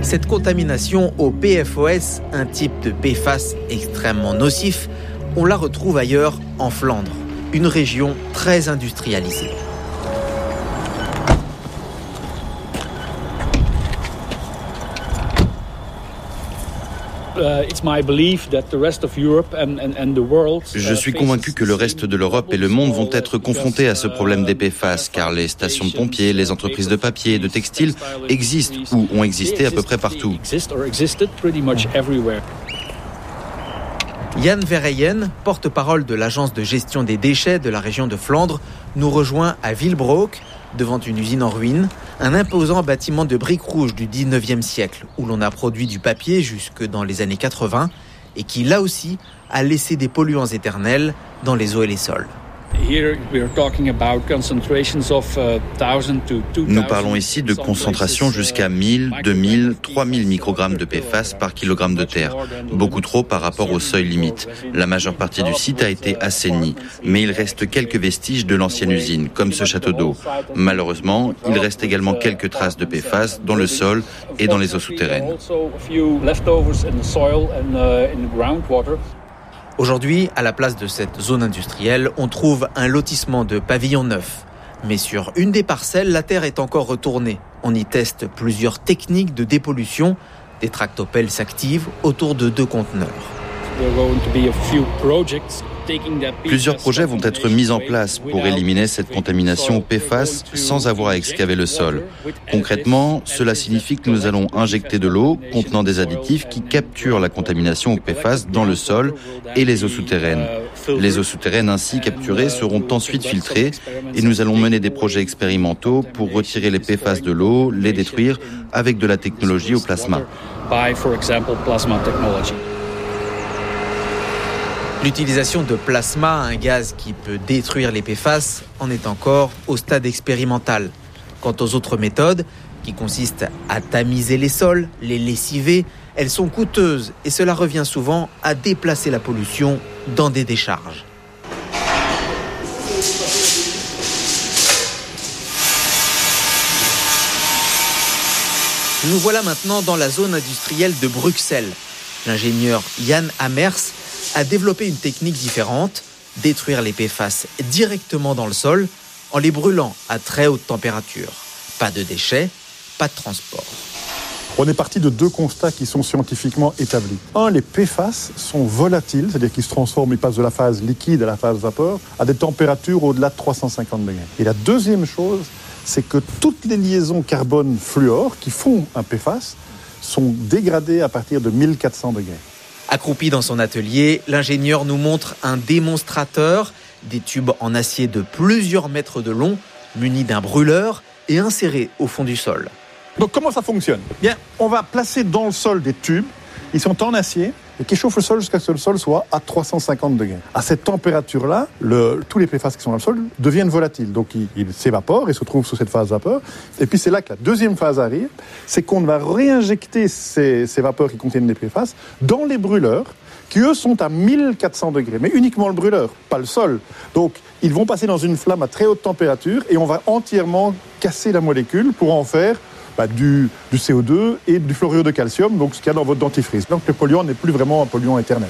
Cette contamination au PFOS, un type de PFAS extrêmement nocif, on la retrouve ailleurs en Flandre, une région très industrialisée. Je suis convaincu que le reste de l'Europe et le monde vont être confrontés à ce problème des PFAS, car les stations de pompiers, les entreprises de papier et de textile existent ou ont existé à peu près partout. Jan Verheyen, porte-parole de l'agence de gestion des déchets de la région de Flandre, nous rejoint à Willebroek, devant une usine en ruine, un imposant bâtiment de briques rouges du 19e siècle, où l'on a produit du papier jusque dans les années 80, et qui, là aussi, a laissé des polluants éternels dans les eaux et les sols. Nous parlons ici de concentrations jusqu'à 1000, 2000, 3000 microgrammes de PFAS par kilogramme de terre. Beaucoup trop par rapport au seuil limite. La majeure partie du site a été assainie, mais il reste quelques vestiges de l'ancienne usine, comme ce château d'eau. Malheureusement, il reste également quelques traces de PFAS dans le sol et dans les eaux souterraines. Aujourd'hui, à la place de cette zone industrielle, on trouve un lotissement de pavillons neufs. Mais sur une des parcelles, la terre est encore retournée. On y teste plusieurs techniques de dépollution. Des tractopelles s'activent autour de 2 conteneurs. Plusieurs projets vont être mis en place pour éliminer cette contamination au PFAS sans avoir à excaver le sol. Concrètement, cela signifie que nous allons injecter de l'eau contenant des additifs qui capturent la contamination au PFAS dans le sol et les eaux souterraines. Les eaux souterraines ainsi capturées seront ensuite filtrées et nous allons mener des projets expérimentaux pour retirer les PFAS de l'eau, les détruire avec de la technologie au plasma. L'utilisation de plasma, un gaz qui peut détruire les PFAS, en est encore au stade expérimental. Quant aux autres méthodes, qui consistent à tamiser les sols, les lessiver, elles sont coûteuses et cela revient souvent à déplacer la pollution dans des décharges. Nous voilà maintenant dans la zone industrielle de Bruxelles. L'ingénieur Jan Amers a développé une technique différente, détruire les PFAS directement dans le sol en les brûlant à très haute température. Pas de déchets, pas de transport. On est parti de 2 constats qui sont scientifiquement établis. Un, les PFAS sont volatiles, c'est-à-dire qu'ils se transforment, ils passent de la phase liquide à la phase vapeur, à des températures au-delà de 350 degrés. Et la deuxième chose, c'est que toutes les liaisons carbone-fluor qui font un PFAS sont dégradées à partir de 1400 degrés. Accroupi dans son atelier, l'ingénieur nous montre un démonstrateur, des tubes en acier de plusieurs mètres de long, munis d'un brûleur et insérés au fond du sol. Donc comment ça fonctionne ? Bien, on va placer dans le sol des tubes, ils sont en acier et qui chauffent le sol jusqu'à ce que le sol soit à 350 degrés. À cette température-là, tous les PFAS qui sont dans le sol deviennent volatiles. Donc ils s'évaporent et se trouvent sous cette phase vapeur. Et puis c'est là que la deuxième phase arrive, c'est qu'on va réinjecter ces vapeurs qui contiennent les PFAS dans les brûleurs qui eux sont à 1400 degrés, mais uniquement le brûleur, pas le sol. Donc ils vont passer dans une flamme à très haute température et on va entièrement casser la molécule pour en faire du CO2 et du fluorure de calcium, donc ce qu'il y a dans votre dentifrice. Donc le polluant n'est plus vraiment un polluant éternel.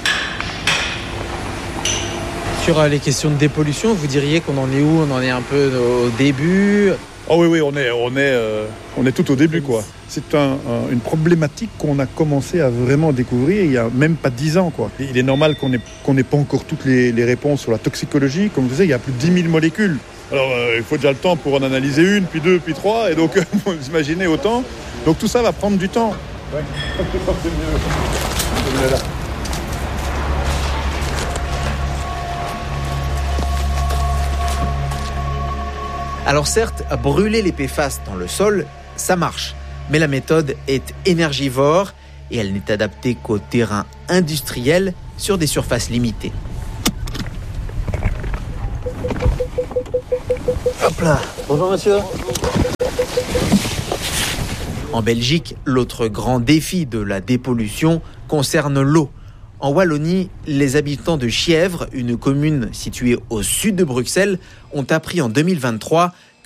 Sur les questions de dépollution, vous diriez qu'on en est où ? On en est un peu au début ? Oh oui, on est tout au début, quoi. C'est une problématique qu'on a commencé à vraiment découvrir il y a même pas 10 ans, quoi. Il est normal qu'on n'ait pas encore toutes les réponses sur la toxicologie. Comme je disais, il y a plus de 10 000 molécules. Alors, il faut déjà le temps pour en analyser 1, puis 2, puis 3, et donc, vous imaginez autant. Donc, tout ça va prendre du temps. Ouais. Alors certes, brûler les PFAS dans le sol, ça marche. Mais la méthode est énergivore et elle n'est adaptée qu'au terrain industriel sur des surfaces limitées. Hop là. Bonjour monsieur. En Belgique, l'autre grand défi de la dépollution concerne l'eau. En Wallonie, les habitants de Chièvre, une commune située au sud de Bruxelles, ont appris en 2023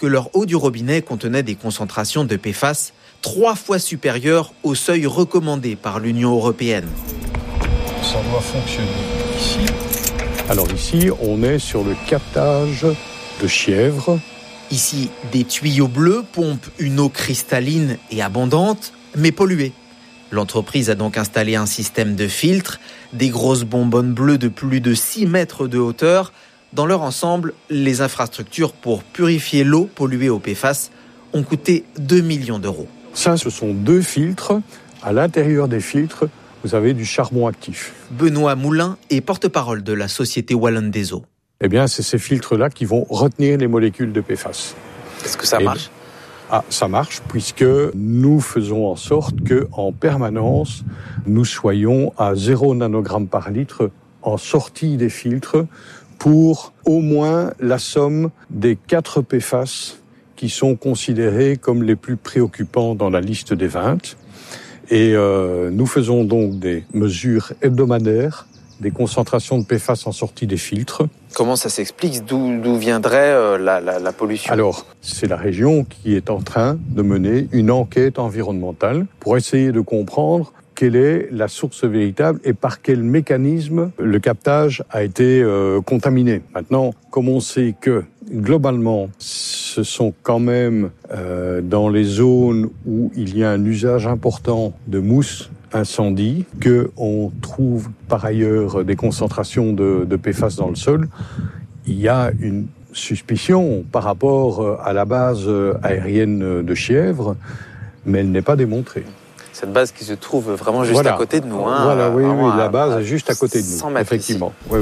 que leur eau du robinet contenait des concentrations de PFAS 3 fois supérieures au seuil recommandé par l'Union européenne. Ça doit fonctionner ici. Alors ici, on est sur le captage de Chièvre. Ici, des tuyaux bleus pompent une eau cristalline et abondante, mais polluée. L'entreprise a donc installé un système de filtres, des grosses bonbonnes bleues de plus de 6 mètres de hauteur. Dans leur ensemble, les infrastructures pour purifier l'eau polluée au PFAS ont coûté 2 millions d'euros. Ça, ce sont 2 filtres. À l'intérieur des filtres, vous avez du charbon actif. Benoît Moulin est porte-parole de la Société Wallonne des Eaux. Eh bien, c'est ces filtres-là qui vont retenir les molécules de PFAS. Est-ce que ça marche ? Ça marche, puisque nous faisons en sorte qu'en permanence, nous soyons à 0 nanogramme par litre en sortie des filtres pour au moins la somme des 4 PFAS qui sont considérés comme les plus préoccupants dans la liste des 20. Et nous faisons donc des mesures hebdomadaires des concentrations de PFAS en sortie des filtres. Comment ça s'explique ? D'où viendrait la pollution ? Alors, c'est la région qui est en train de mener une enquête environnementale pour essayer de comprendre quelle est la source véritable et par quel mécanisme le captage a été contaminé. Maintenant, comme on sait que globalement, ce sont quand même dans les zones où il y a un usage important de mousse incendie, qu'on trouve par ailleurs des concentrations de PFAS dans le sol, il y a une suspicion par rapport à la base aérienne de Chièvre, mais elle n'est pas démontrée. Cette base qui se trouve vraiment juste à côté de nous. Oui, la base est juste à côté de nous, effectivement. Oui.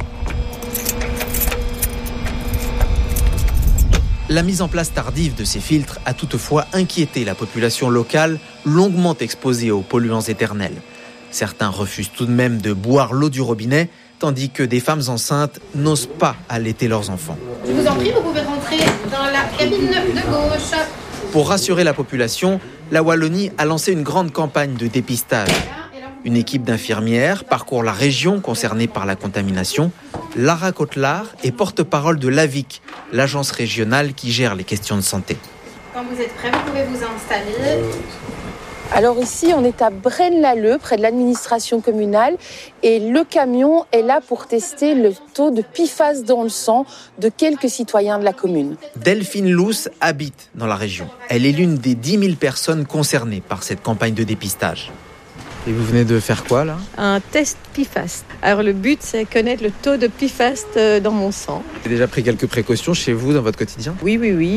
La mise en place tardive de ces filtres a toutefois inquiété la population locale, longuement exposée aux polluants éternels. Certains refusent tout de même de boire l'eau du robinet, tandis que des femmes enceintes n'osent pas allaiter leurs enfants. Je vous en prie, vous pouvez rentrer dans la cabine de gauche. Pour rassurer la population, la Wallonie a lancé une grande campagne de dépistage. Une équipe d'infirmières parcourt la région concernée par la contamination. Lara Cotlar est porte-parole de l'AVIC, l'agence régionale qui gère les questions de santé. Quand vous êtes prêts, vous pouvez vous installer. Alors ici, on est à Braine-l'Alleud, près de l'administration communale, et le camion est là pour tester le taux de PFAS dans le sang de quelques citoyens de la commune. Delphine Luce habite dans la région. Elle est l'une des 10 000 personnes concernées par cette campagne de dépistage. Et vous venez de faire quoi, là ? Un test PFAS. Alors, le but, c'est connaître le taux de PFAS dans mon sang. Vous avez déjà pris quelques précautions chez vous, dans votre quotidien ? Oui.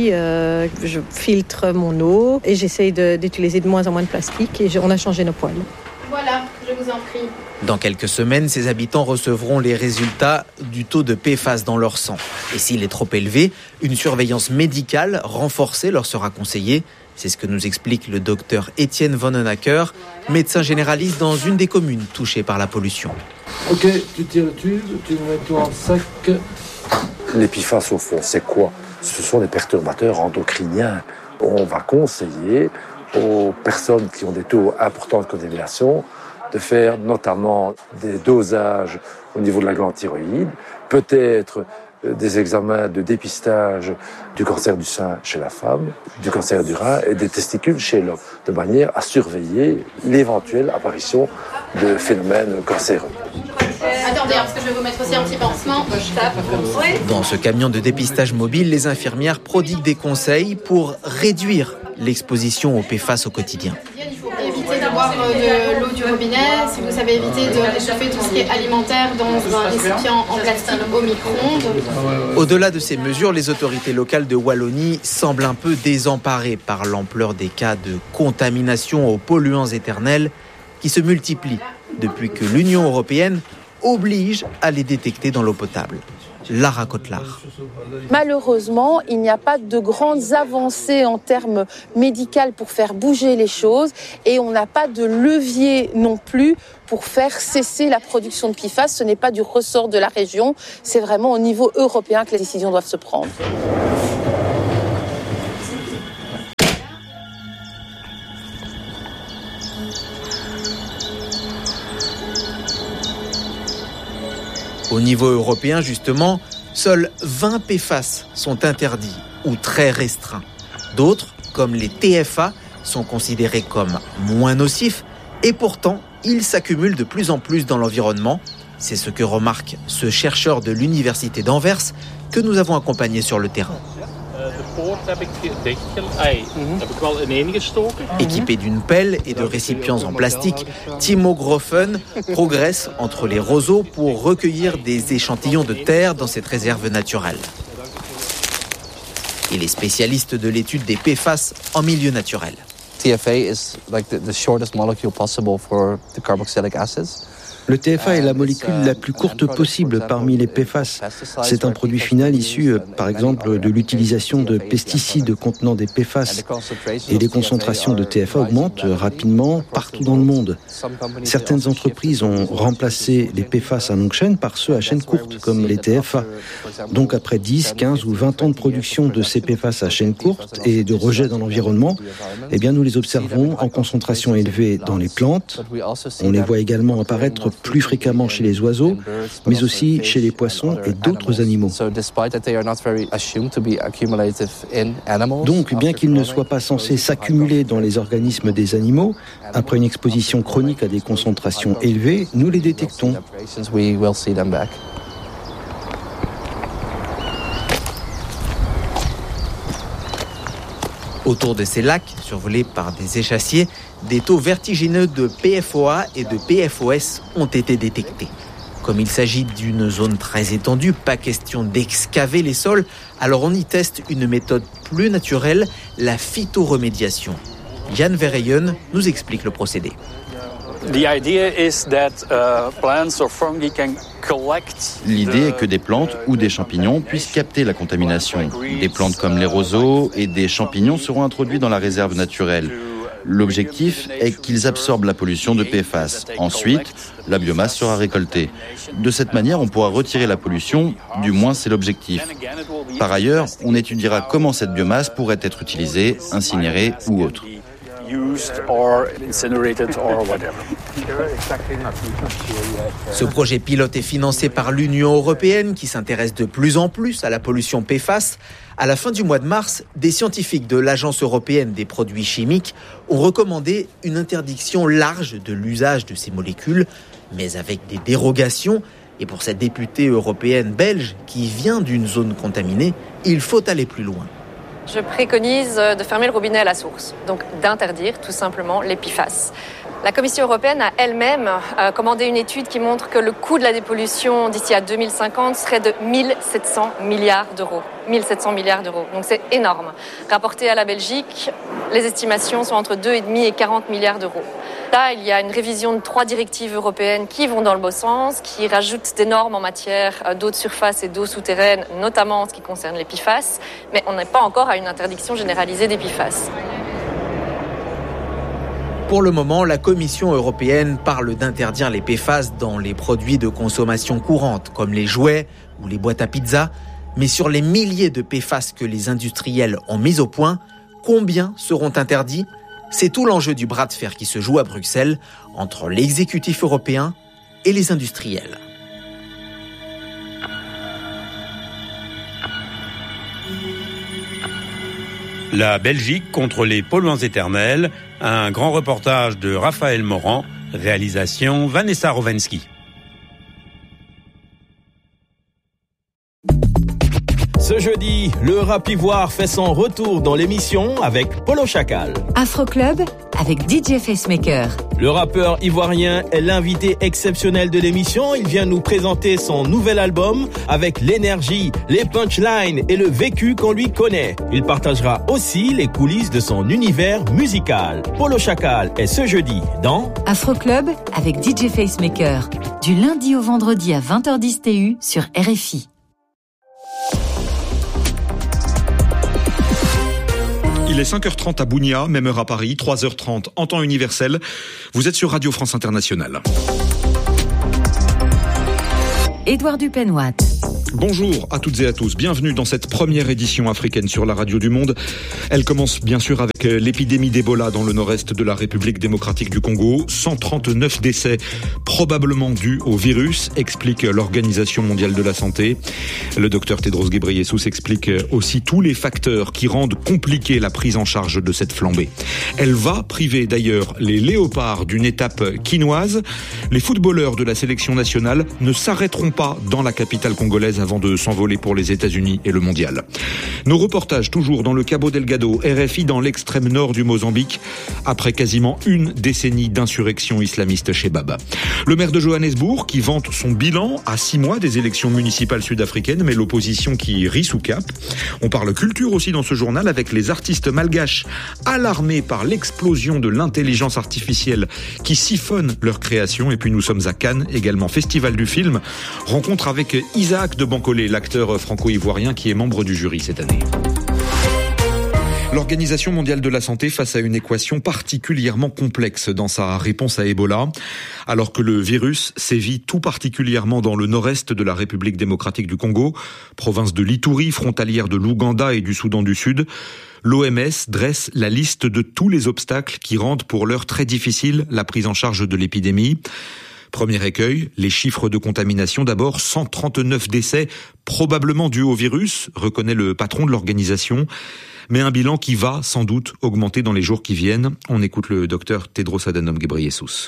Je filtre mon eau et j'essaye d'utiliser de moins en moins de plastique et on a changé nos poêles. Voilà, je vous en prie. Dans quelques semaines, ces habitants recevront les résultats du taux de PFAS dans leur sang. Et s'il est trop élevé, une surveillance médicale renforcée leur sera conseillée. C'est ce que nous explique le docteur Étienne Vonnenacker, médecin généraliste dans une des communes touchées par la pollution. Ok, tu tires le tube, tu le mets toi en sac. Les PFAS, au fond, c'est quoi ? Ce sont des perturbateurs endocriniens. On va conseiller aux personnes qui ont des taux importants de contamination de faire notamment des dosages au niveau de la glande thyroïde, peut-être des examens de dépistage du cancer du sein chez la femme, du cancer du rein et des testicules chez l'homme, de manière à surveiller l'éventuelle apparition de phénomènes cancéreux. Attendez, parce que je vais vous mettre aussi un petit pansement. Je tape comme ça. Dans ce camion de dépistage mobile, les infirmières prodiguent des conseils pour réduire l'exposition aux PFAS au quotidien. Il faut éviter de boire de l'eau du robinet. Si vous savez éviter de réchauffer tout ce qui est alimentaire dans un récipient en plastique au micro-ondes. Au-delà de ces mesures, les autorités locales de Wallonie semblent un peu désemparées par l'ampleur des cas de contamination aux polluants éternels qui se multiplient depuis que l'Union européenne oblige à les détecter dans l'eau potable. Lara Cotlar. Malheureusement, il n'y a pas de grandes avancées en termes médicaux pour faire bouger les choses et on n'a pas de levier non plus pour faire cesser la production de PFAS. Ce n'est pas du ressort de la région, c'est vraiment au niveau européen que les décisions doivent se prendre. Au niveau européen, justement, seuls 20 PFAS sont interdits ou très restreints. D'autres, comme les TFA, sont considérés comme moins nocifs et pourtant, ils s'accumulent de plus en plus dans l'environnement. C'est ce que remarque ce chercheur de l'université d'Anvers que nous avons accompagné sur le terrain. Équipé d'une pelle et de récipients en plastique, Timo Groffen progresse entre les roseaux pour recueillir des échantillons de terre dans cette réserve naturelle. Il est spécialiste de l'étude des PFAS en milieu naturel. TFA is like the shortest molecule possible for the carboxylic acids. Le TFA est la molécule la plus courte possible parmi les PFAS. C'est un produit final issu, par exemple, de l'utilisation de pesticides contenant des PFAS. Et les concentrations de TFA augmentent rapidement partout dans le monde. Certaines entreprises ont remplacé les PFAS à longue chaîne par ceux à chaîne courte, comme les TFA. Donc après 10, 15 ou 20 ans de production de ces PFAS à chaîne courte et de rejet dans l'environnement, eh bien nous les observons en concentration élevée dans les plantes. On les voit également apparaître plus fréquemment chez les oiseaux, mais aussi chez les poissons et d'autres animaux. Donc, bien qu'ils ne soient pas censés s'accumuler dans les organismes des animaux, après une exposition chronique à des concentrations élevées, nous les détectons. Autour de ces lacs, survolés par des échassiers, des taux vertigineux de PFOA et de PFOS ont été détectés. Comme il s'agit d'une zone très étendue, pas question d'excaver les sols, alors on y teste une méthode plus naturelle, la phytoremédiation. Jan Verheyen nous explique le procédé. L'idée est que des plantes ou des champignons puissent capter la contamination. Des plantes comme les roseaux et des champignons seront introduits dans la réserve naturelle. L'objectif est qu'ils absorbent la pollution de PFAS. Ensuite, la biomasse sera récoltée. De cette manière, on pourra retirer la pollution, du moins c'est l'objectif. Par ailleurs, on étudiera comment cette biomasse pourrait être utilisée, incinérée ou autre. Ce projet pilote est financé par l'Union européenne qui s'intéresse de plus en plus à la pollution PFAS. À la fin du mois de mars, des scientifiques de l'Agence européenne des produits chimiques ont recommandé une interdiction large de l'usage de ces molécules, mais avec des dérogations. Et pour cette députée européenne belge qui vient d'une zone contaminée, il faut aller plus loin. Je préconise de fermer le robinet à la source, donc d'interdire tout simplement les PFAS. La Commission européenne a elle-même commandé une étude qui montre que le coût de la dépollution d'ici à 2050 serait de 1700 milliards d'euros. 1700 milliards d'euros, donc c'est énorme. Rapporté à la Belgique, les estimations sont entre 2,5 et 40 milliards d'euros. Là, il y a une révision de 3 directives européennes qui vont dans le bon sens, qui rajoutent des normes en matière d'eau de surface et d'eau souterraine, notamment en ce qui concerne les PFAS, mais on n'est pas encore à une interdiction généralisée des PFAS. Pour le moment, la Commission européenne parle d'interdire les PFAS dans les produits de consommation courante, comme les jouets ou les boîtes à pizza. Mais sur les milliers de PFAS que les industriels ont mis au point, combien seront interdits ? C'est tout l'enjeu du bras de fer qui se joue à Bruxelles entre l'exécutif européen et les industriels. La Belgique contre les polluants éternels, un grand reportage de Raphaël Morand, réalisation Vanessa Rowensky. Ce jeudi, le rap ivoire fait son retour dans l'émission avec Polo Chacal. Afro Club avec DJ Facemaker. Le rappeur ivoirien est l'invité exceptionnel de l'émission. Il vient nous présenter son nouvel album avec l'énergie, les punchlines et le vécu qu'on lui connaît. Il partagera aussi les coulisses de son univers musical. Polo Chacal est ce jeudi dans Afro Club avec DJ Facemaker. Du lundi au vendredi à 20h10 TU sur RFI. Il est 5h30 à Bounia, même heure à Paris, 3h30 en temps universel. Vous êtes sur Radio France Internationale. Édouard Dupenoit. Bonjour à toutes et à tous, bienvenue dans cette première édition africaine sur la radio du monde. Elle commence bien sûr avec l'épidémie d'Ebola dans le nord-est de la République démocratique du Congo. 139 décès probablement dus au virus, explique l'Organisation mondiale de la santé. Le docteur Tedros Ghebreyesus explique aussi tous les facteurs qui rendent compliquée la prise en charge de cette flambée. Elle va priver d'ailleurs les léopards d'une étape quinoise. Les footballeurs de la sélection nationale ne s'arrêteront pas dans la capitale congolaise avant de s'envoler pour les États-Unis et le mondial. Nos reportages toujours dans le Cabo Delgado, RFI dans l'extrême nord du Mozambique, après quasiment une décennie d'insurrection islamiste chez Baba. Le maire de Johannesburg qui vante son bilan à 6 mois des élections municipales sud-africaines, mais l'opposition qui rit sous cap. On parle culture aussi dans ce journal avec les artistes malgaches alarmés par l'explosion de l'intelligence artificielle qui siphonne leur création. Et puis nous sommes à Cannes, également festival du film. Rencontre avec Isaac de Bancolé, l'acteur franco-ivoirien qui est membre du jury cette année. L'Organisation mondiale de la santé face à une équation particulièrement complexe dans sa réponse à Ebola. Alors que le virus sévit tout particulièrement dans le nord-est de la République démocratique du Congo, province de l'Ituri, frontalière de l'Ouganda et du Soudan du Sud, l'OMS dresse la liste de tous les obstacles qui rendent pour l'heure très difficile la prise en charge de l'épidémie. Premier écueil, les chiffres de contamination. D'abord, 139 décès, probablement dus au virus, reconnaît le patron de l'organisation. Mais un bilan qui va sans doute augmenter dans les jours qui viennent. On écoute le docteur Tedros Adhanom Ghebreyesus.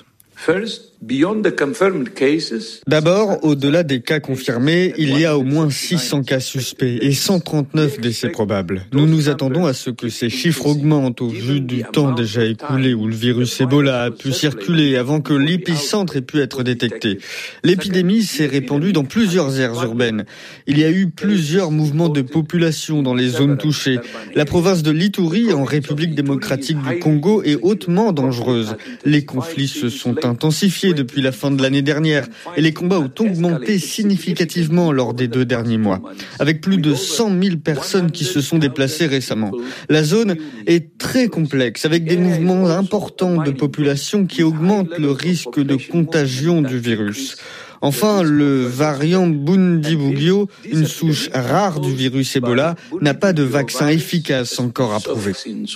D'abord, au-delà des cas confirmés, il y a au moins 600 cas suspects et 139 décès probables. Nous nous attendons à ce que ces chiffres augmentent au vu du temps déjà écoulé où le virus Ebola a pu circuler avant que l'épicentre ait pu être détecté. L'épidémie s'est répandue dans plusieurs aires urbaines. Il y a eu plusieurs mouvements de population dans les zones touchées. La province de l'Ituri, en République démocratique du Congo, est hautement dangereuse. Les conflits se sont intensifiés depuis la fin de l'année dernière et les combats ont augmenté significativement lors des 2 derniers mois, avec plus de 100 000 personnes qui se sont déplacées récemment. La zone est très complexe, avec des mouvements importants de population qui augmentent le risque de contagion du virus. Enfin, le variant Bundibugyo, une souche rare du virus Ebola, n'a pas de vaccin efficace encore approuvé.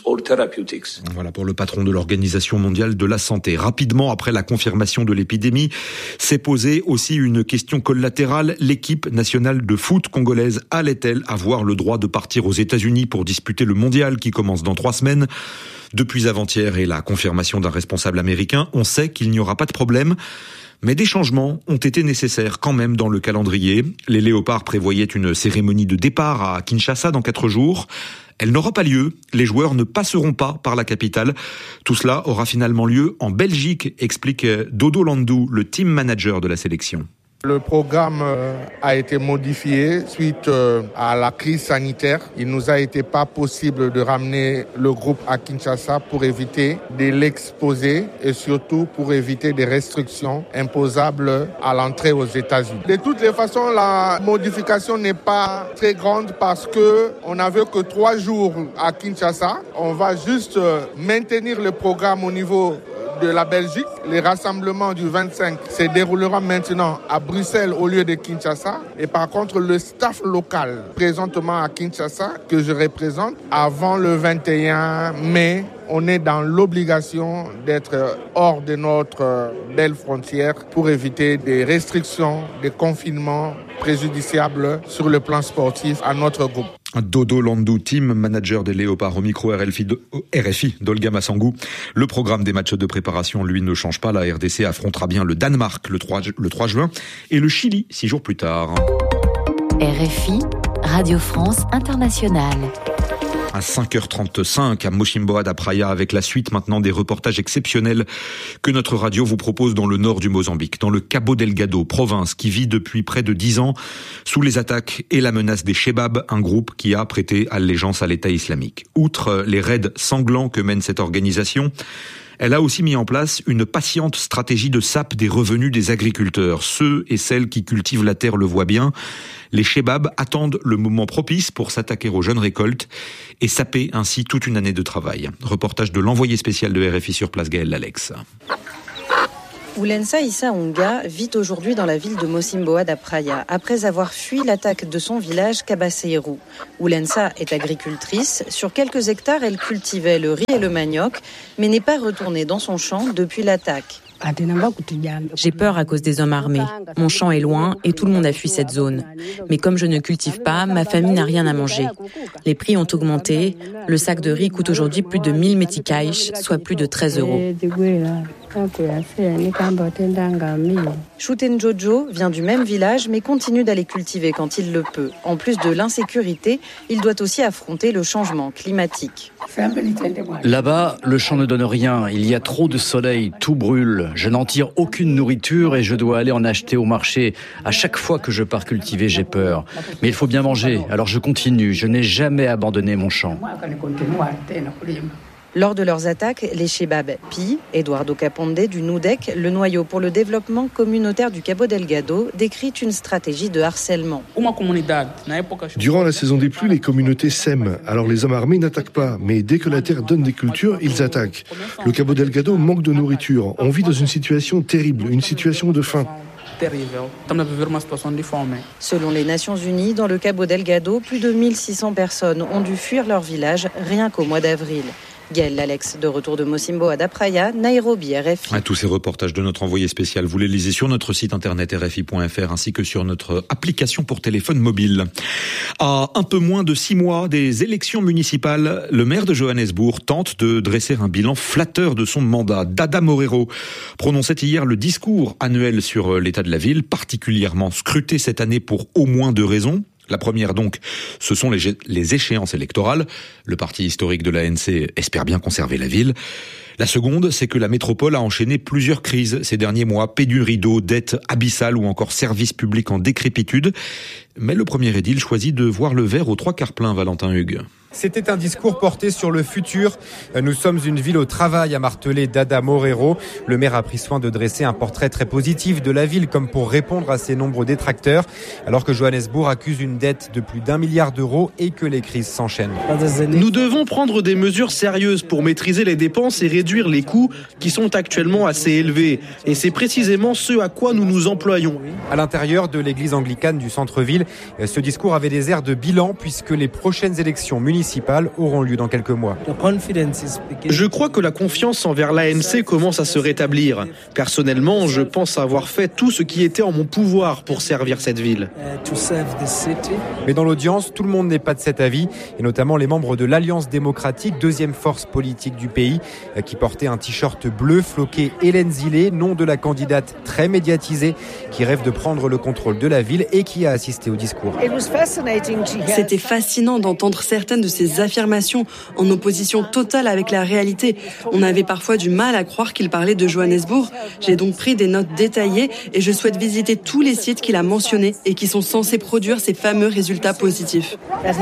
Voilà pour le patron de l'Organisation mondiale de la santé. Rapidement, après la confirmation de l'épidémie, s'est posée aussi une question collatérale. L'équipe nationale de foot congolaise allait-elle avoir le droit de partir aux États-Unis pour disputer le mondial qui commence dans 3 semaines ? Depuis avant-hier et la confirmation d'un responsable américain, on sait qu'il n'y aura pas de problème. Mais des changements ont été nécessaires quand même dans le calendrier. Les Léopards prévoyaient une cérémonie de départ à Kinshasa dans 4 jours. Elle n'aura pas lieu. Les joueurs ne passeront pas par la capitale. Tout cela aura finalement lieu en Belgique, explique Dodo Landou, le team manager de la sélection. Le programme a été modifié suite à la crise sanitaire. Il nous a été pas possible de ramener le groupe à Kinshasa pour éviter de l'exposer et surtout pour éviter des restrictions imposables à l'entrée aux États-Unis. De toutes les façons, la modification n'est pas très grande parce que on n'avait que 3 jours à Kinshasa. On va juste maintenir le programme au niveau de la Belgique. Les rassemblements du 25 se dérouleront maintenant à Bruxelles au lieu de Kinshasa. Et par contre, le staff local présentement à Kinshasa, que je représente, avant le 21 mai, on est dans l'obligation d'être hors de notre belle frontière pour éviter des restrictions, des confinements préjudiciables sur le plan sportif à notre groupe. Dodo Landou, team manager des Léopards au micro RFI d'Olga Massangou. Le programme des matchs de préparation, lui, ne change pas. La RDC affrontera bien le Danemark le 3 juin et le Chili 6 jours plus tard. RFI, Radio France Internationale. À 5h35 à Mochimboa da Praia avec la suite maintenant des reportages exceptionnels que notre radio vous propose dans le nord du Mozambique, dans le Cabo Delgado, province qui vit depuis près de 10 ans sous les attaques et la menace des Chebab, un groupe qui a prêté allégeance à l'État islamique. Outre les raids sanglants que mène cette organisation, elle a aussi mis en place une patiente stratégie de sape des revenus des agriculteurs. Ceux et celles qui cultivent la terre le voient bien. Les Chebab attendent le moment propice pour s'attaquer aux jeunes récoltes et saper ainsi toute une année de travail. Reportage de l'envoyé spécial de RFI sur place, Gaël Lalex. Oulensa Issa Onga vit aujourd'hui dans la ville de Mocimboa da Praia, après avoir fui l'attaque de son village Cabaceiru. Oulensa est agricultrice. Sur quelques hectares, elle cultivait le riz et le manioc, mais n'est pas retournée dans son champ depuis l'attaque. J'ai peur à cause des hommes armés. Mon champ est loin et tout le monde a fui cette zone. Mais comme je ne cultive pas, ma famille n'a rien à manger. Les prix ont augmenté. Le sac de riz coûte aujourd'hui plus de 1000 metikaish, soit plus de 13 €. Shuten Jojo vient du même village mais continue d'aller cultiver quand il le peut. En plus de l'insécurité, il doit aussi affronter le changement climatique. Là-bas, le champ ne donne rien. Il y a trop de soleil, tout brûle. Je n'en tire aucune nourriture et je dois aller en acheter au marché. À chaque fois que je pars cultiver, j'ai peur. Mais il faut bien manger, alors je continue. Je n'ai jamais abandonné mon champ. Lors de leurs attaques, les Chebab pillent. Eduardo Caponde du NUDEC, le noyau pour le développement communautaire du Cabo Delgado, décrit une stratégie de harcèlement. Durant la saison des pluies, les communautés sèment. Alors les hommes armés n'attaquent pas, mais dès que la terre donne des cultures, ils attaquent. Le Cabo Delgado manque de nourriture. On vit dans une situation terrible, une situation de faim. Selon les Nations Unies, dans le Cabo Delgado, plus de 1600 personnes ont dû fuir leur village rien qu'au mois d'avril. Gaël Alex, de retour de Mocimboa da Praia, Nairobi, RFI. Tous ces reportages de notre envoyé spécial, vous les lisez sur notre site internet rfi.fr ainsi que sur notre application pour téléphone mobile. À un peu moins de 6 mois des élections municipales, le maire de Johannesburg tente de dresser un bilan flatteur de son mandat. Dada Moreiro prononçait hier le discours annuel sur l'état de la ville, particulièrement scruté cette année pour au moins 2 raisons. La première donc, ce sont les échéances électorales. Le parti historique de l'ANC espère bien conserver la ville. La seconde, c'est que la métropole a enchaîné plusieurs crises ces derniers mois. Pénurie d'eau, dette abyssale ou encore services publics en décrépitude. Mais le premier édile choisit de voir le verre aux 3/4 plein, Valentin Hugues. C'était un discours porté sur le futur. Nous sommes une ville au travail, a martelé Dada Moreiro. Le maire a pris soin de dresser un portrait très positif de la ville, comme pour répondre à ses nombreux détracteurs, alors que Johannesburg accuse une dette de plus d'1 milliard d'euros et que les crises s'enchaînent. Nous devons prendre des mesures sérieuses pour maîtriser les dépenses et réduire les coûts qui sont actuellement assez élevés. Et c'est précisément ce à quoi nous nous employons. À l'intérieur de l'église anglicane du centre-ville, ce discours avait des airs de bilan puisque les prochaines élections municipales auront lieu dans quelques mois. Je crois que la confiance envers l'ANC commence à se rétablir. Personnellement, je pense avoir fait tout ce qui était en mon pouvoir pour servir cette ville. Mais dans l'audience, tout le monde n'est pas de cet avis, et notamment les membres de l'Alliance démocratique, deuxième force politique du pays, qui portait un t-shirt bleu floqué Hélène Zillé, nom de la candidate très médiatisée, qui rêve de prendre le contrôle de la ville et qui a assisté au discours. C'était fascinant d'entendre certaines de ces affirmations en opposition totale avec la réalité. On avait parfois du mal à croire qu'il parlait de Johannesburg. J'ai donc pris des notes détaillées et je souhaite visiter tous les sites qu'il a mentionnés et qui sont censés produire ces fameux résultats positifs.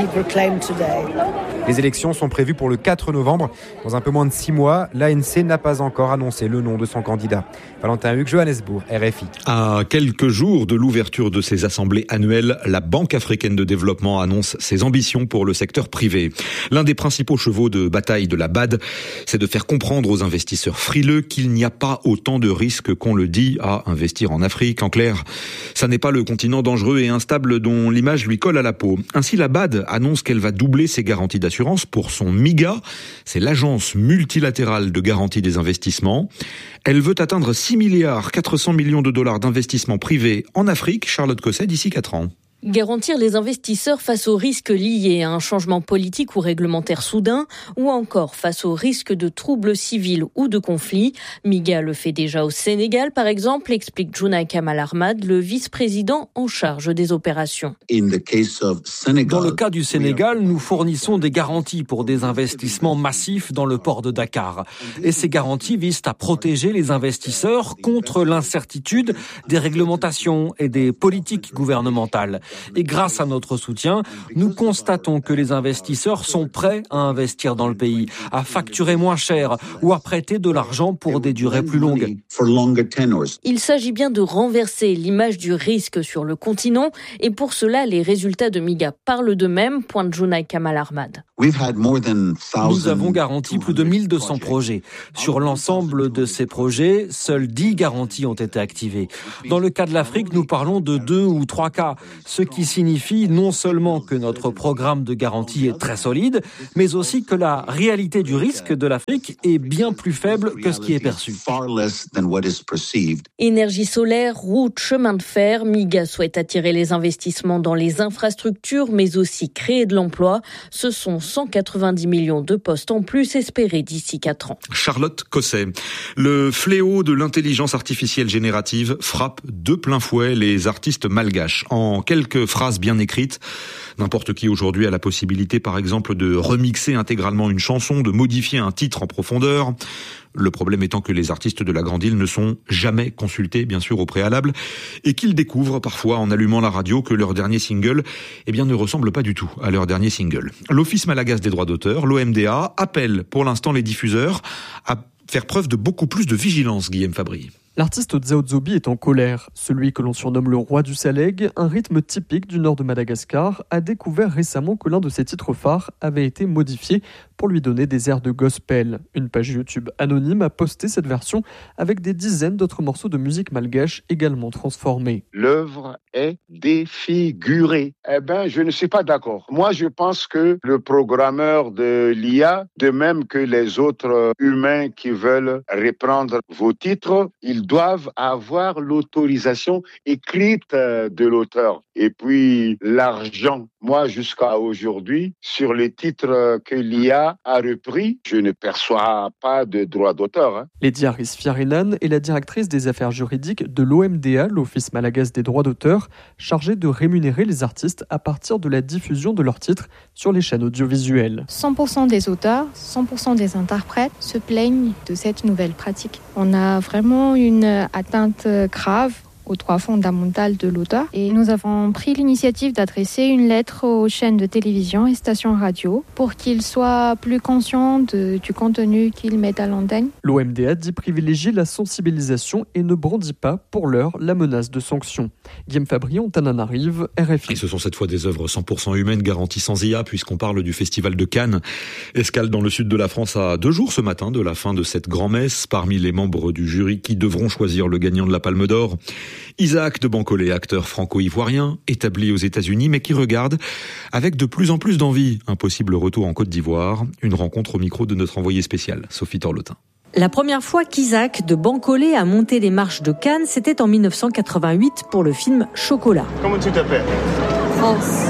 Les élections sont prévues pour le 4 novembre. Dans un peu moins de 6 mois, l'ANC n'a pas encore annoncé le nom de son candidat. Valentin Hugues, Johannesburg, RFI. À quelques jours de l'ouverture de ces assemblées annuelles, la Banque africaine de développement annonce ses ambitions pour le secteur privé. L'un des principaux chevaux de bataille de la BAD, c'est de faire comprendre aux investisseurs frileux qu'il n'y a pas autant de risques qu'on le dit à investir en Afrique. En clair, ça n'est pas le continent dangereux et instable dont l'image lui colle à la peau. Ainsi, la BAD annonce qu'elle va doubler ses garanties d'assurance pour son MIGA. C'est l'agence multilatérale de garantie des investissements. Elle veut atteindre 6,4 milliards de dollars d'investissements privés en Afrique, Charlotte Cosset, d'ici 4 ans. Garantir les investisseurs face aux risques liés à un changement politique ou réglementaire soudain, ou encore face aux risques de troubles civils ou de conflits. MIGA le fait déjà au Sénégal, par exemple, explique Djounay Kamal Ahmad, le vice-président en charge des opérations. Dans le cas du Sénégal, nous fournissons des garanties pour des investissements massifs dans le port de Dakar. Et ces garanties visent à protéger les investisseurs contre l'incertitude des réglementations et des politiques gouvernementales. Et grâce à notre soutien, nous constatons que les investisseurs sont prêts à investir dans le pays, à facturer moins cher ou à prêter de l'argent pour des durées plus longues. Il s'agit bien de renverser l'image du risque sur le continent et pour cela, les résultats de MIGA parlent d'eux-mêmes, pointe Djounay Kamal Ahmad. Nous avons garanti plus de 1200 projets. Sur l'ensemble de ces projets, seuls 10 garanties ont été activées. Dans le cas de l'Afrique, nous parlons de 2 ou 3 cas, ce qui signifie non seulement que notre programme de garantie est très solide, mais aussi que la réalité du risque de l'Afrique est bien plus faible que ce qui est perçu. Énergie solaire, routes, chemin de fer, MIGA souhaite attirer les investissements dans les infrastructures, mais aussi créer de l'emploi. Ce sont 190 millions de postes en plus espérés d'ici 4 ans. Charlotte Cosset. Le fléau de l'intelligence artificielle générative frappe de plein fouet les artistes malgaches. En quelques phrases bien écrites, n'importe qui aujourd'hui a la possibilité, par exemple, de remixer intégralement une chanson, de modifier un titre en profondeur. Le problème étant que les artistes de la Grande Île ne sont jamais consultés, bien sûr, au préalable, et qu'ils découvrent parfois en allumant la radio que leur dernier single, ne ressemble pas du tout à leur dernier single. L'Office malagasy des droits d'auteur, l'OMDA, appelle pour l'instant les diffuseurs à faire preuve de beaucoup plus de vigilance, Guillaume Fabry. L'artiste Zao Zobi est en colère. Celui que l'on surnomme le roi du Saleg, un rythme typique du nord de Madagascar, a découvert récemment que l'un de ses titres phares avait été modifié pour lui donner des airs de gospel. Une page YouTube anonyme a posté cette version avec des dizaines d'autres morceaux de musique malgache également transformés. L'œuvre est défigurée. Je ne suis pas d'accord. Moi, je pense que le programmeur de l'IA, de même que les autres humains qui veulent reprendre vos titres, ils doivent avoir l'autorisation écrite de l'auteur. Et puis, l'argent. Moi, jusqu'à aujourd'hui, sur les titres que l'IA a repris, je ne perçois pas de droit d'auteur. Lady Aris Fiarinan est la directrice des affaires juridiques de l'OMDA, l'Office malagasy des droits d'auteur, chargée de rémunérer les artistes à partir de la diffusion de leurs titres sur les chaînes audiovisuelles. 100% des auteurs, 100% des interprètes se plaignent de cette nouvelle pratique. On a vraiment une atteinte grave aux droits fondamentaux de l'auteur. Et nous avons pris l'initiative d'adresser une lettre aux chaînes de télévision et stations radio pour qu'ils soient plus conscients du contenu qu'ils mettent à l'antenne. L'OMDA dit privilégier la sensibilisation et ne brandit pas, pour l'heure, la menace de sanctions. Guillaume Fabry, Antananarive, RFI. Et ce sont cette fois des œuvres 100% humaines garanties sans IA, puisqu'on parle du Festival de Cannes. Escale dans le sud de la France à 2 jours ce matin de la fin de cette grand-messe, parmi les membres du jury qui devront choisir le gagnant de la Palme d'Or. Isaac de Bancolé, acteur franco-ivoirien, établi aux États-Unis, mais qui regarde avec de plus en plus d'envie un possible retour en Côte d'Ivoire. Une rencontre au micro de notre envoyé spécial, Sophie Torlotin. La première fois qu'Isaac de Bancolé a monté les marches de Cannes, c'était en 1988 pour le film Chocolat. Comment tu t'appelles ? France.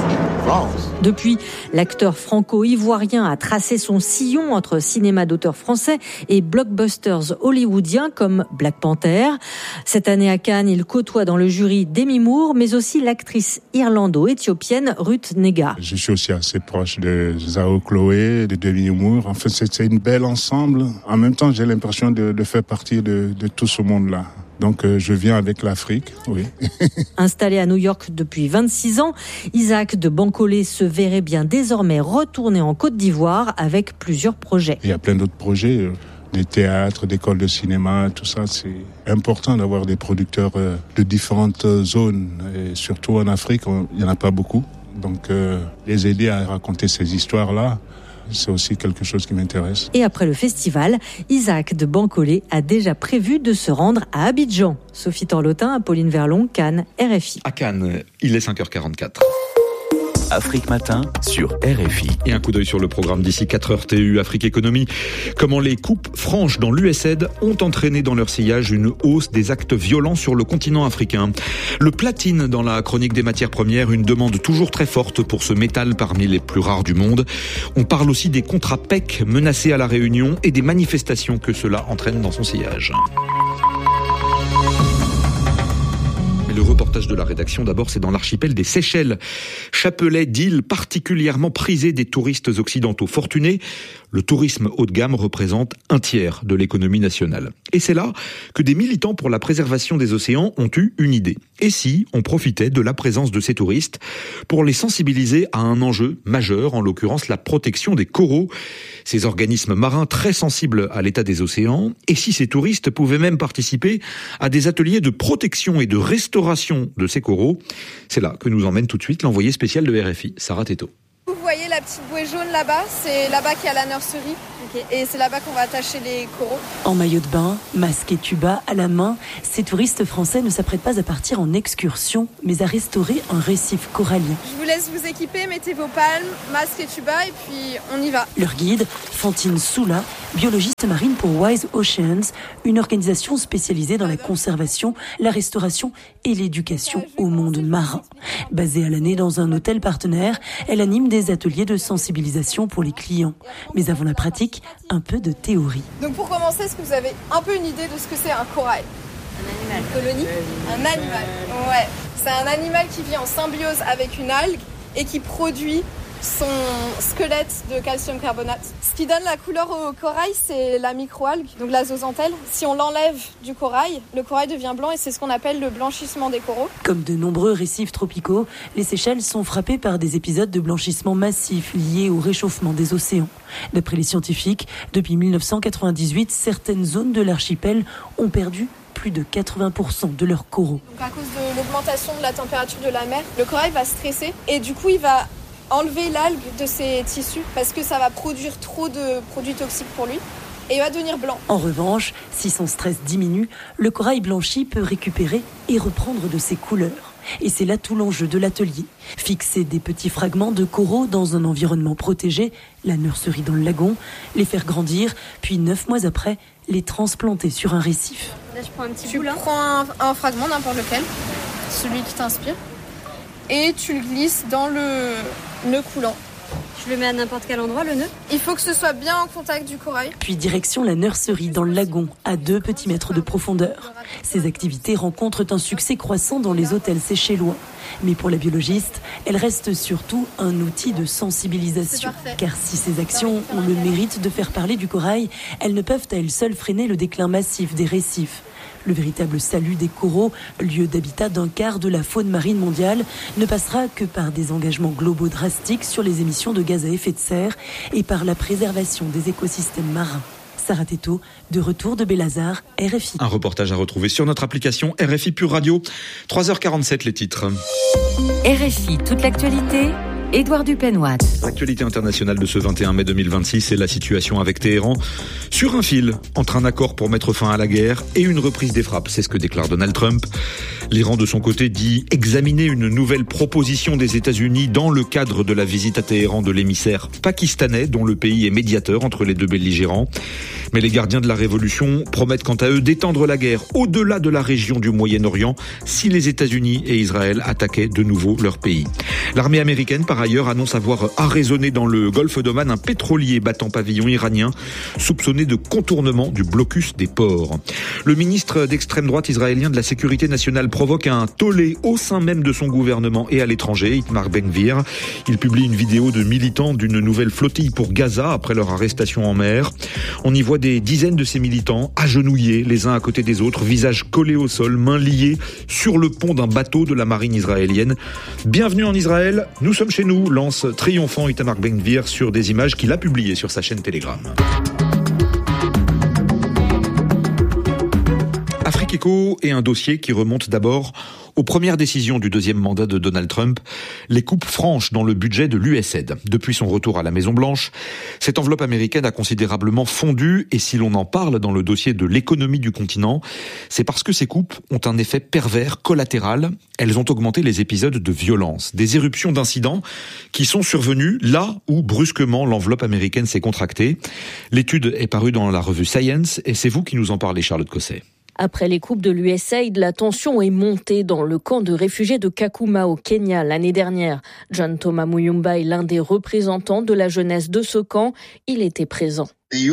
Depuis, l'acteur franco-ivoirien a tracé son sillon entre cinéma d'auteur français et blockbusters hollywoodiens comme Black Panther. Cette année à Cannes, il côtoie dans le jury Demi Moore, mais aussi l'actrice irlando-éthiopienne Ruth Negga. Je suis aussi assez proche de Zhao Chloé, de Demi Moore. En fait, c'est une belle ensemble. En même temps, j'ai l'impression de faire partie de tout ce monde-là. Donc je viens avec l'Afrique, oui. Installé à New York depuis 26 ans, Isaac de Bancolé se verrait bien désormais retourner en Côte d'Ivoire avec plusieurs projets. Il y a plein d'autres projets, des théâtres, des écoles de cinéma, tout ça. C'est important d'avoir des producteurs de différentes zones. Et surtout en Afrique, il n'y en a pas beaucoup. Donc les aider à raconter ces histoires-là, c'est aussi quelque chose qui m'intéresse. Et après le festival, Isaac de Bancolé a déjà prévu de se rendre à Abidjan. Sophie Torlotin, Apolline Verlon, Cannes, RFI. À Cannes, il est 5h44. Afrique Matin sur RFI. Et un coup d'œil sur le programme d'ici 4h TU Afrique Économie. Comment les coupes franches dans l'USAID ont entraîné dans leur sillage une hausse des actes violents sur le continent africain. Le platine dans la chronique des matières premières, une demande toujours très forte pour ce métal parmi les plus rares du monde. On parle aussi des contrats PEC menacés à la Réunion et des manifestations que cela entraîne dans son sillage. Le reportage de la rédaction, d'abord, c'est dans l'archipel des Seychelles. Chapelet d'îles particulièrement prisées des touristes occidentaux fortunés. Le tourisme haut de gamme représente 1/3 de l'économie nationale. Et c'est là que des militants pour la préservation des océans ont eu une idée. Et si on profitait de la présence de ces touristes pour les sensibiliser à un enjeu majeur, en l'occurrence la protection des coraux, ces organismes marins très sensibles à l'état des océans, et si ces touristes pouvaient même participer à des ateliers de protection et de restauration de ces coraux. C'est là que nous emmène tout de suite l'envoyé spécial de RFI, Sarah Teto. Vous voyez la petite bouée jaune là-bas, c'est là-bas qu'il y a la nurserie. Et c'est là-bas qu'on va attacher les coraux. En maillot de bain, masque et tuba à la main, ces touristes français ne s'apprêtent pas à partir en excursion, mais à restaurer un récif corallien. Je vous laisse vous équiper, mettez vos palmes, masque et tuba, et puis on y va. Leur guide, Fantine Soula, biologiste marine pour Wise Oceans, une organisation spécialisée dans la conservation, la restauration et l'éducation au monde marin. Basée à l'année dans un hôtel partenaire, elle anime des ateliers de sensibilisation pour les clients. Mais avant la pratique, un peu de théorie. Donc pour commencer, est-ce que vous avez un peu une idée de ce que c'est un corail ? Un animal. Colonie ? Un animal, ouais. C'est un animal qui vit en symbiose avec une algue et qui produit son squelette de calcium carbonate. Ce qui donne la couleur au corail, c'est la microalgue, donc la zooxanthelle. Si on l'enlève du corail, le corail devient blanc et c'est ce qu'on appelle le blanchissement des coraux. Comme de nombreux récifs tropicaux, les Seychelles sont frappées par des épisodes de blanchissement massif liés au réchauffement des océans. D'après les scientifiques, depuis 1998, certaines zones de l'archipel ont perdu plus de 80% de leurs coraux. Donc à cause de l'augmentation de la température de la mer, le corail va stresser et du coup il va enlever l'algue de ses tissus parce que ça va produire trop de produits toxiques pour lui et il va devenir blanc. En revanche, si son stress diminue, le corail blanchi peut récupérer et reprendre de ses couleurs. Et c'est là tout l'enjeu de l'atelier. Fixer des petits fragments de coraux dans un environnement protégé, la nurserie dans le lagon, les faire grandir, puis 9 mois après, les transplanter sur un récif. Là, je prends un petit bout, là. Tu prends un fragment, n'importe lequel, celui qui t'inspire, et tu le glisses dans le nœud coulant. Je le mets à n'importe quel endroit, le nœud ? Il faut que ce soit bien en contact du corail. Puis direction la nurserie dans le lagon, à 2 petits mètres de profondeur. Ces activités rencontrent un succès croissant dans les hôtels seychellois. Mais pour la biologiste, elles restent surtout un outil de sensibilisation. Car si ces actions ont le mérite de faire parler du corail, elles ne peuvent à elles seules freiner le déclin massif des récifs. Le véritable salut des coraux, lieu d'habitat d'un quart de la faune marine mondiale, ne passera que par des engagements globaux drastiques sur les émissions de gaz à effet de serre et par la préservation des écosystèmes marins. Sarah Této, de retour de Bellazzar, RFI. Un reportage à retrouver sur notre application RFI Pure Radio. 3h47 les titres. RFI, toute l'actualité. Édouard Dupenoit. L'actualité internationale de ce 21 mai 2026 est la situation avec Téhéran sur un fil entre un accord pour mettre fin à la guerre et une reprise des frappes. C'est ce que déclare Donald Trump. L'Iran, de son côté, dit examiner une nouvelle proposition des États-Unis dans le cadre de la visite à Téhéran de l'émissaire pakistanais, dont le pays est médiateur entre les deux belligérants. Mais les gardiens de la révolution promettent quant à eux d'étendre la guerre au-delà de la région du Moyen-Orient si les États-Unis et Israël attaquaient de nouveau leur pays. L'armée américaine, par ailleurs, annonce avoir arraisonné dans le golfe d'Oman un pétrolier battant pavillon iranien, soupçonné de contournement du blocus des ports. Le ministre d'extrême droite israélien de la Sécurité nationale provoque un tollé au sein même de son gouvernement et à l'étranger, Itamar Ben-Gvir. Il publie une vidéo de militants d'une nouvelle flottille pour Gaza après leur arrestation en mer. On y voit des dizaines de ces militants agenouillés les uns à côté des autres, visages collés au sol, mains liées sur le pont d'un bateau de la marine israélienne. Bienvenue en Israël, nous sommes chez nous, lance triomphant Itamar Ben-Gvir sur des images qu'il a publiées sur sa chaîne Telegram. Afrique Éco est un dossier qui remonte d'abord aux premières décisions du deuxième mandat de Donald Trump, les coupes franches dans le budget de l'USAID. Depuis son retour à la Maison-Blanche, cette enveloppe américaine a considérablement fondu et si l'on en parle dans le dossier de l'économie du continent, c'est parce que ces coupes ont un effet pervers collatéral. Elles ont augmenté les épisodes de violence, des éruptions d'incidents qui sont survenus là où brusquement l'enveloppe américaine s'est contractée. L'étude est parue dans la revue Science et c'est vous qui nous en parlez, Charlotte Cosset. Après les coupes de l'USAID, la tension est montée dans le camp de réfugiés de Kakuma au Kenya l'année dernière. John Thomas Muyumba est l'un des représentants de la jeunesse de ce camp. Il était présent.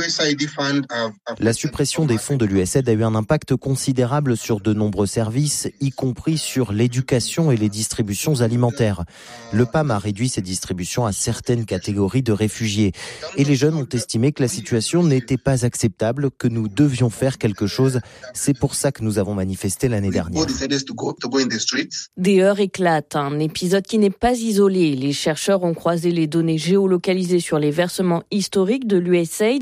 La suppression des fonds de l'USAID a eu un impact considérable sur de nombreux services, y compris sur l'éducation et les distributions alimentaires. Le PAM a réduit ses distributions à certaines catégories de réfugiés. Et les jeunes ont estimé que la situation n'était pas acceptable, que nous devions faire quelque chose. C'est pour ça que nous avons manifesté l'année dernière. Des heurts éclatent, un épisode qui n'est pas isolé. Les chercheurs ont croisé les données géolocalisées sur les versements historiques de l'USAID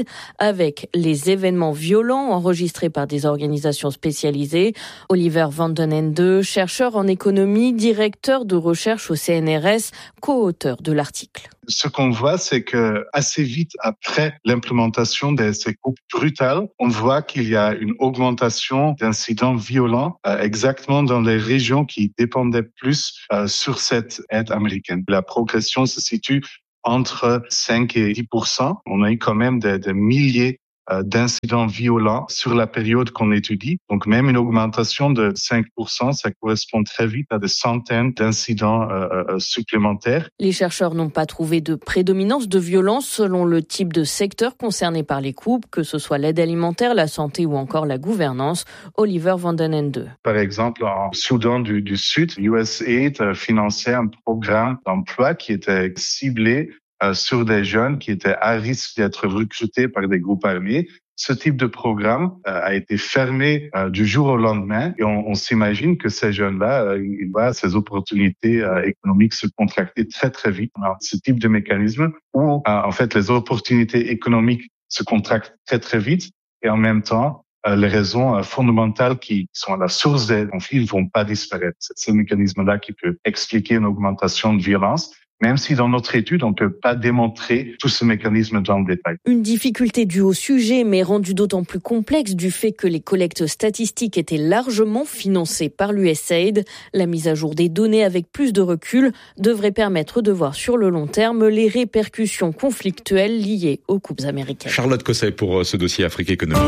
avec les événements violents enregistrés par des organisations spécialisées. Oliver Vanden Ende, chercheur en économie, directeur de recherche au CNRS, co-auteur de l'article. Ce qu'on voit, c'est que assez vite après l'implémentation de ces coupes brutales, on voit qu'il y a une augmentation d'incidents violents exactement dans les régions qui dépendaient plus sur cette aide américaine. La progression se situe entre 5 et 10%. On a eu quand même des milliers d'incidents violents sur la période qu'on étudie. Donc même une augmentation de 5%, ça correspond très vite à des centaines d'incidents supplémentaires. Les chercheurs n'ont pas trouvé de prédominance de violence selon le type de secteur concerné par les coupes, que ce soit l'aide alimentaire, la santé ou encore la gouvernance. Oliver Vanden Ende. Par exemple, en Soudan du Sud, USAID finançait un programme d'emploi qui était ciblé sur des jeunes qui étaient à risque d'être recrutés par des groupes armés. Ce type de programme a été fermé du jour au lendemain et on s'imagine que ces jeunes-là, ils voient ces opportunités économiques se contracter très très vite. Alors, ce type de mécanisme où en fait les opportunités économiques se contractent très très vite et en même temps les raisons fondamentales qui sont à la source des conflits ne vont pas disparaître. C'est ce mécanisme-là qui peut expliquer une augmentation de violence. Même si dans notre étude, on ne peut pas démontrer tout ce mécanisme dans le détail. Une difficulté due au sujet, mais rendue d'autant plus complexe du fait que les collectes statistiques étaient largement financées par l'USAID. La mise à jour des données avec plus de recul devrait permettre de voir sur le long terme les répercussions conflictuelles liées aux coupes américaines. Charlotte Cosset pour ce dossier Afrique Économie.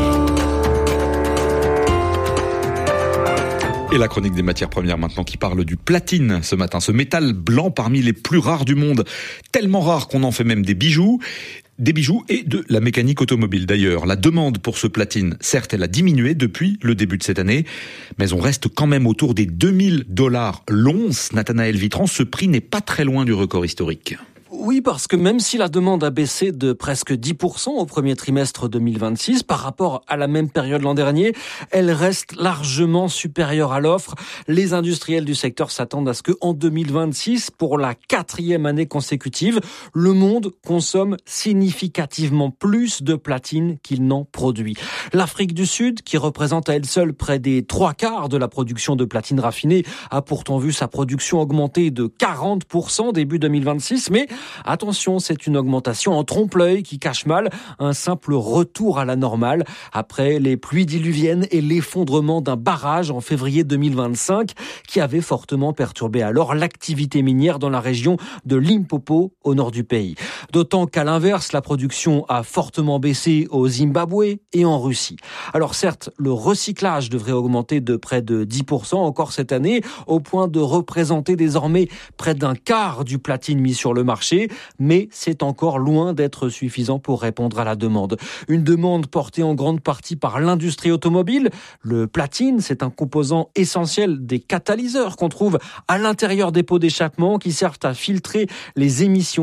Et la chronique des matières premières maintenant qui parle du platine ce matin, ce métal blanc parmi les plus rares du monde, tellement rare qu'on en fait même des bijoux et de la mécanique automobile d'ailleurs. La demande pour ce platine, certes, elle a diminué depuis le début de cette année, mais on reste quand même autour des $2000 l'once. Nathanaël Vitran, ce prix n'est pas très loin du record historique. Oui, parce que même si la demande a baissé de presque 10% au premier trimestre 2026 par rapport à la même période l'an dernier, elle reste largement supérieure à l'offre. Les industriels du secteur s'attendent à ce qu'en 2026, pour la 4e année consécutive, le monde consomme significativement plus de platine qu'il n'en produit. L'Afrique du Sud, qui représente à elle seule près des 3/4 de la production de platine raffinée, a pourtant vu sa production augmenter de 40% début 2026, mais attention, c'est une augmentation en trompe-l'œil qui cache mal un simple retour à la normale après les pluies diluviennes et l'effondrement d'un barrage en février 2025 qui avait fortement perturbé alors l'activité minière dans la région de Limpopo au nord du pays. D'autant qu'à l'inverse, la production a fortement baissé au Zimbabwe et en Russie. Alors certes, le recyclage devrait augmenter de près de 10% encore cette année, au point de représenter désormais près d'un quart du platine mis sur le marché. Mais c'est encore loin d'être suffisant pour répondre à la demande. Une demande portée en grande partie par l'industrie automobile. Le platine, c'est un composant essentiel des catalyseurs qu'on trouve à l'intérieur des pots d'échappement qui servent à filtrer les émissions